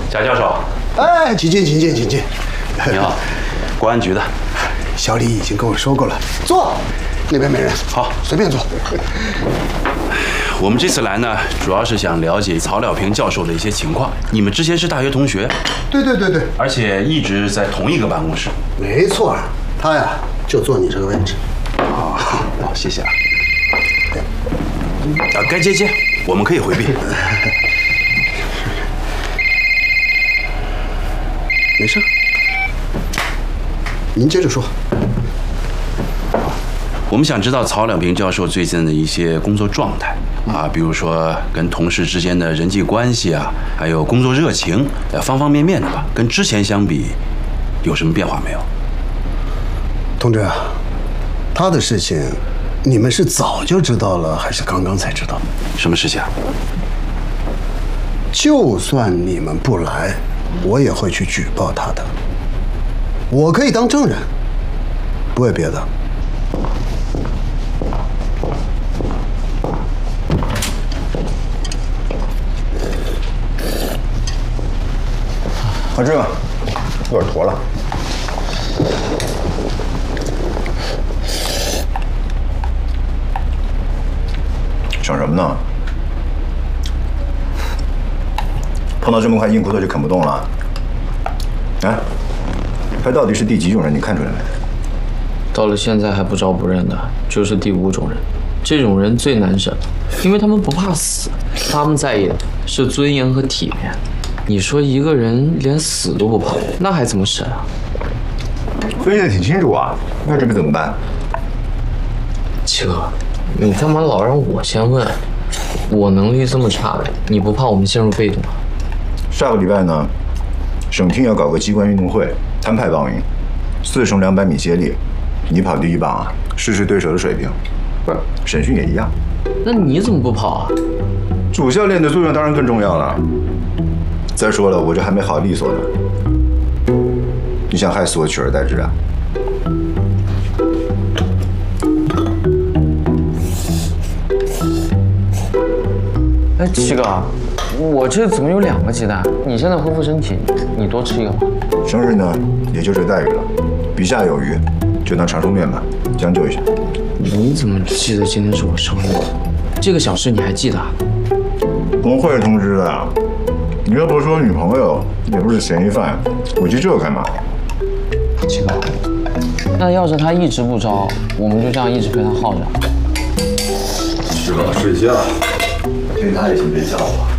贾教授， 哎，请进，请进，请进。 你好，公安局的。 小李已经跟我说过了，坐，那边没人。 好， 随便坐。 我们这次来呢，主要是想了解曹了平教授的一些情况。你们之前是大学同学？ 对， 而且一直在同一个办公室。 没错，他呀就坐你这个位置。 好，谢谢啊。该接，我们可以回避。 没事，您接着说。 我们想知道曹了平教授最近的一些工作状态啊，比如说跟同事之间的人际关系啊，还有工作热情，方方面面的吧。跟之前相比，有什么变化没有？ 同志啊，他的事情，你们是早就知道了，还是刚刚才知道？ 什么事情啊？ 就算你们不来，我也会去举报他的。我可以当证人，不为别的。 阿志，有点坨了。想什么呢？碰到这么块硬骨头就啃不动了？哎，他到底是第几种人？你看出来没？ 到了现在还不招不认的，就是第5种人。这种人最难审，因为他们不怕死，他们在意的是尊严和体面。你说一个人连死都不怕，那还怎么审啊？ 分析的挺清楚啊，那这可怎么办？ 七哥，你干嘛老让我先问？我能力这么差，你不怕我们陷入被动啊？ 下个礼拜呢，省厅要搞个机关运动会，摊派报名，4乘200米接力，你跑第1棒啊，试试对手的水平。不是，审讯也一样。 那你怎么不跑啊？ 主教练的作用当然更重要了。再说了，我这还没好利索呢。你想害死我取而代之啊？ 哎，七哥，我这怎么有2个鸡蛋？你现在恢复身体，你多吃一个吧。 生日呢，也就这待遇了。笔下有余，就当长寿面吧，将就一下。 你怎么记得今天是我生日？这个小事你还记得啊？ 工会通知的。你又不是我女朋友，也不是嫌疑犯，我记这干嘛？ 七哥，那要是他一直不招，我们就这样一直陪他耗着。 吃饱睡觉，听他也先别叫我。